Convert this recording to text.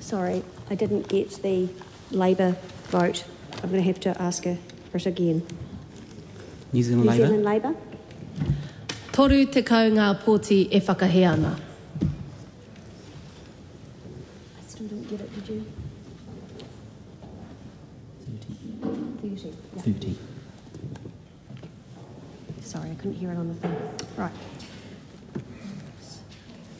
Sorry, I didn't get the Labour vote. I'm going to have to ask her for it again. New Zealand New Labour. Zealand Labour? Toru te kaunga pōti e whakahe ana. I still didn't get it, did you? 30. Yeah. 30. Sorry, I couldn't hear it on the thing. Right.